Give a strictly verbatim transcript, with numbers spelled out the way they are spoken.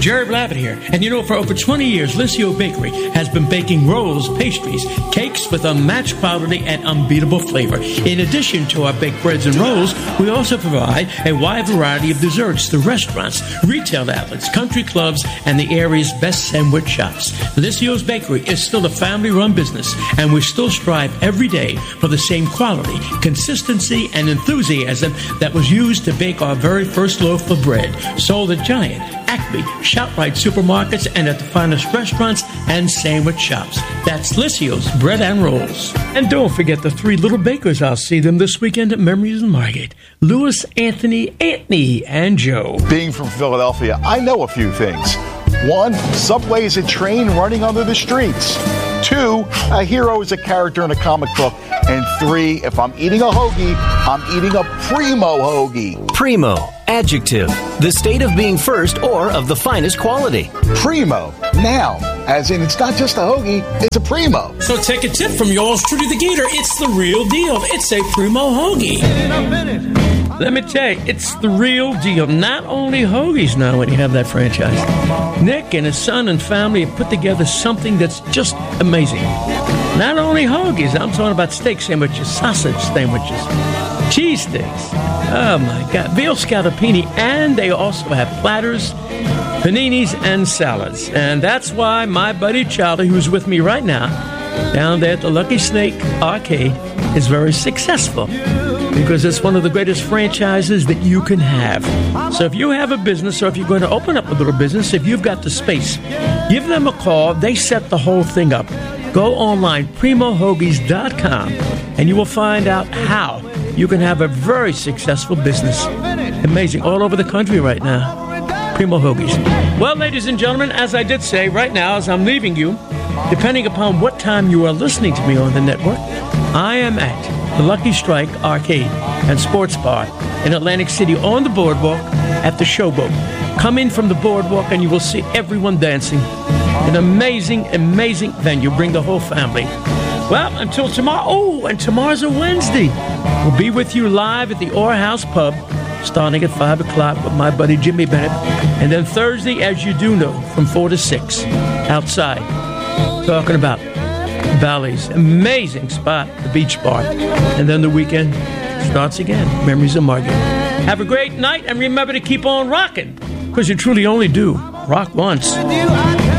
Jerry Blavitt here. And you know, for over twenty years, Licio Bakery has been baking rolls, pastries, cakes with unmatched quality and unbeatable flavor. In addition to our baked breads and rolls, we also provide a wide variety of desserts to restaurants, retail outlets, country clubs, and the area's best sandwich shops. Licio's Bakery is still a family-run business, and we still strive every day for the same quality, consistency, and enthusiasm that was used to bake our very first loaf of bread, sold at Giant, Acme, ShopRite supermarkets, and at the finest restaurants and sandwich shops. That's Licio's Bread and Rolls. And don't forget the three little bakers. I'll see them this weekend at Memories in Margate. Louis, Anthony, Anthony, and Joe. Being from Philadelphia, I know a few things. One, Subway is a train running under the streets. Two, a hero is a character in a comic book. And three, if I'm eating a hoagie, I'm eating a primo hoagie. Primo, adjective, the state of being first or of the finest quality. Primo, noun, as in it's not just a hoagie, it's a primo. So take a tip from yours truly, the Gator. It's the real deal. It's a primo hoagie. Let me tell you, it's the real deal. Not only hoagies now when you have that franchise. Nick and his son and family have put together something that's just amazing. Not only hoagies, I'm talking about steak sandwiches, sausage sandwiches, cheese sticks. Oh my God, veal scallopini, and they also have platters, paninis, and salads. And that's why my buddy Charlie, who's with me right now, down there at the Lucky Snake Arcade, is very successful. Because it's one of the greatest franchises that you can have. So if you have a business, or if you're going to open up a little business, if you've got the space, give them a call. They set the whole thing up. Go online, primo hoagies dot com, and you will find out how you can have a very successful business. Amazing. All over the country right now. Primo Hoagies. Well, ladies and gentlemen, as I did say, right now, as I'm leaving you, depending upon what time you are listening to me on the network, I am at the Lucky Strike Arcade and Sports Bar in Atlantic City on the boardwalk at the Showboat. Come in from the boardwalk and you will see everyone dancing. An amazing, amazing venue. Bring the whole family. Well, until tomorrow. Oh, and tomorrow's a Wednesday. We'll be with you live at the Orr House Pub starting at five o'clock with my buddy Jimmy Bennett. And then Thursday, as you do know, from four to six outside. Talking about Bally's amazing spot, the beach bar. And then the weekend starts again. Memories of Margate. Have a great night, and remember to keep on rocking, because you truly only do rock once.